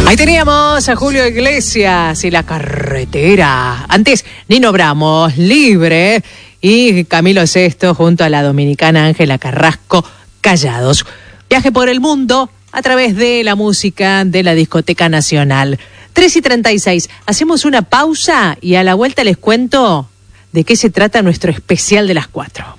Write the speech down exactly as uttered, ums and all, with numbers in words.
Ahí teníamos a Julio Iglesias y La Carretera. Antes, Nino Bravo, Libre, y Camilo Sesto junto a la dominicana Ángela Carrasco, Callados. Viaje por el mundo a través de la música de la Discoteca Nacional. tres y treinta y seis. Hacemos una pausa y a la vuelta les cuento de qué se trata nuestro especial de las cuatro.